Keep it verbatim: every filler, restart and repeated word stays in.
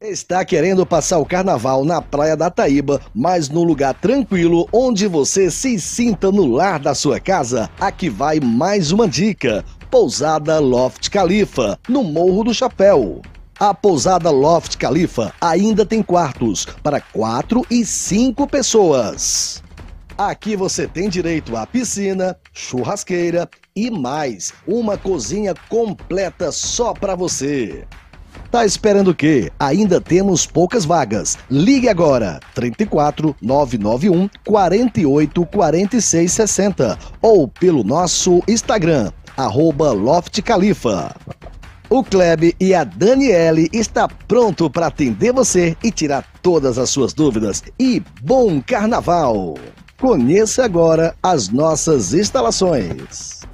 Está querendo passar o carnaval na Praia da Taíba, mas num lugar tranquilo onde você se sinta no lar da sua casa? Aqui vai mais uma dica: Pousada Loft Khalifa, no Morro do Chapéu. A Pousada Loft Khalifa ainda tem quartos para quatro e cinco pessoas. Aqui você tem direito à piscina, churrasqueira e mais, uma cozinha completa só para você. Tá esperando o quê? Ainda temos poucas vagas. Ligue agora, trinta e quatro, nove nove um, quarenta e oito, quarenta e seis, sessenta ou pelo nosso Instagram, arroba Loft Khalifa. O Kleb e a Daniele está pronto para atender você e tirar todas as suas dúvidas. E bom carnaval! Conheça agora as nossas instalações.